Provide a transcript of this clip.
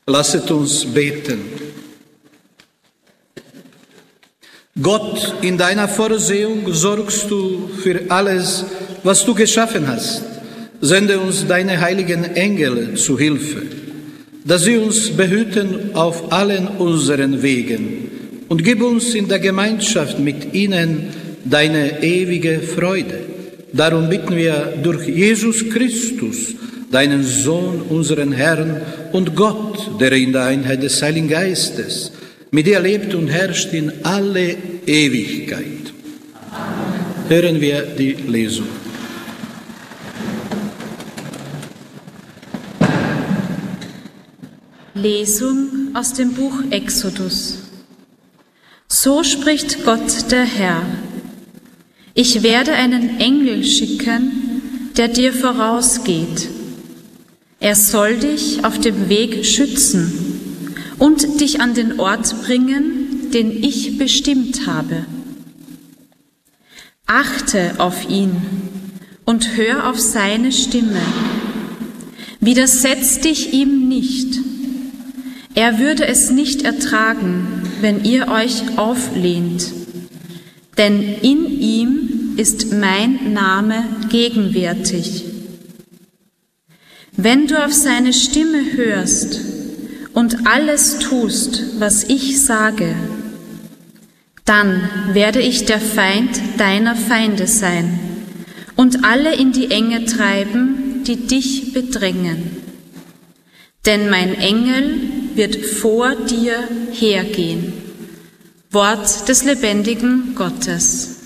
Lasset uns beten. Gott, in deiner Vorsehung sorgst du für alles, was du geschaffen hast. Sende uns deine heiligen Engel zu Hilfe, dass sie uns behüten auf allen unseren Wegen und gib uns in der Gemeinschaft mit ihnen deine ewige Freude. Darum bitten wir durch Jesus Christus, deinen Sohn, unseren Herrn und Gott, der in der Einheit des Heiligen Geistes mit dir lebt und herrscht in alle Ewigkeit. Amen. Hören wir die Lesung. Lesung aus dem Buch Exodus. So spricht Gott der Herr: Ich werde einen Engel schicken, der dir vorausgeht. Er soll dich auf dem Weg schützen und dich an den Ort bringen, den ich bestimmt habe. Achte auf ihn und hör auf seine Stimme. Widersetz dich ihm nicht. Er würde es nicht ertragen, wenn ihr euch auflehnt, denn in ihm ist mein Name gegenwärtig. Wenn du auf seine Stimme hörst und alles tust, was ich sage, dann werde ich der Feind deiner Feinde sein und alle in die Enge treiben, die dich bedrängen. Denn mein Engel wird vor dir hergehen. Wort des lebendigen Gottes.